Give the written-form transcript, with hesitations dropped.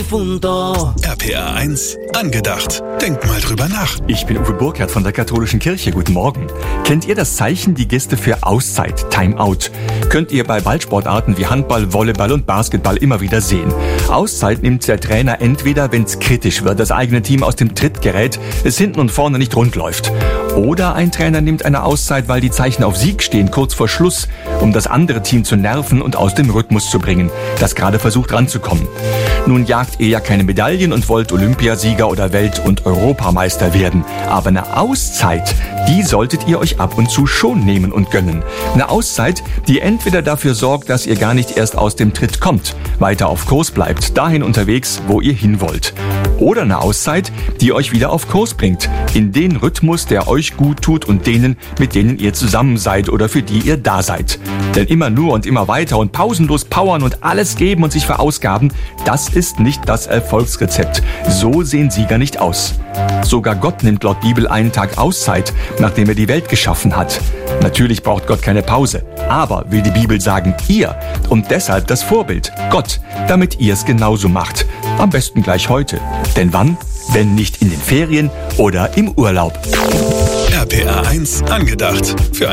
profundo. RPR 1, angedacht. Denk mal drüber nach. Ich bin Uwe Burkhardt von der Katholischen Kirche. Guten Morgen. Kennt ihr das Zeichen, die Geste für Auszeit, Timeout? Könnt ihr bei Ballsportarten wie Handball, Volleyball und Basketball immer wieder sehen. Auszeit nimmt der Trainer entweder, wenn es kritisch wird, das eigene Team aus dem Tritt gerät, es hinten und vorne nicht rund läuft. Oder ein Trainer nimmt eine Auszeit, weil die Zeichen auf Sieg stehen, kurz vor Schluss, um das andere Team zu nerven und aus dem Rhythmus zu bringen, das gerade versucht ranzukommen. Nun jagt ihr ja keine Medaillen und wollt Olympiasieger oder Welt- und Europameister werden. Aber eine Auszeit, die solltet ihr euch ab und zu schon nehmen und gönnen. Eine Auszeit, die entweder dafür sorgt, dass ihr gar nicht erst aus dem Tritt kommt, weiter auf Kurs bleibt, dahin unterwegs, wo ihr hin wollt. Oder eine Auszeit, die euch wieder auf Kurs bringt, in den Rhythmus, der euch gut tut und denen, mit denen ihr zusammen seid oder für die ihr da seid. Denn immer nur und immer weiter und pausenlos powern und alles geben und sich verausgaben, das ist nicht das Erfolgsrezept. So sehen Sieger nicht aus. Sogar Gott nimmt laut Bibel einen Tag Auszeit, nachdem er die Welt geschaffen hat. Natürlich braucht Gott keine Pause. Aber, will die Bibel sagen, ihr und deshalb das Vorbild, Gott, damit ihr es genauso macht. Am besten gleich heute. Denn wann? Wenn nicht in den Ferien oder im Urlaub. RPR 1, angedacht. Für